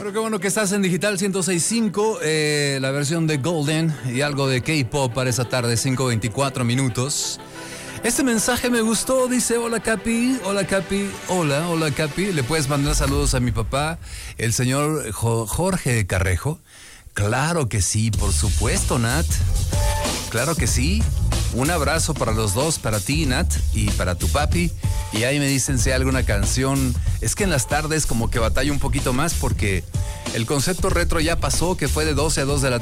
Pero qué bueno que estás en Digital 106.5, la versión de Golden y algo de K-pop para esa tarde, 5:24 minutos. Este mensaje me gustó, dice: hola Capi, hola Capi, hola Capi. Le puedes mandar saludos a mi papá, el señor Jorge Carrejo. Claro que sí, por supuesto, Nat. Claro que sí. Un abrazo para los dos, para ti, Nat, y para tu papi. Y ahí me dicen si hay alguna canción. Es que en las tardes como que batallo un poquito más porque el concepto retro ya pasó, que fue de 12 a 2 de la